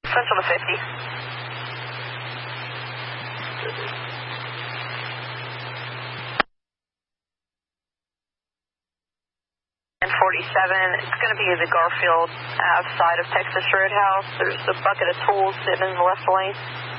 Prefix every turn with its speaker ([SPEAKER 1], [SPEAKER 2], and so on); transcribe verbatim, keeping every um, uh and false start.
[SPEAKER 1] Central to fifty. And forty-seven, it's going to be the Garfield Ave side of Texas Roadhouse. There's a bucket of tools sitting in the left lane.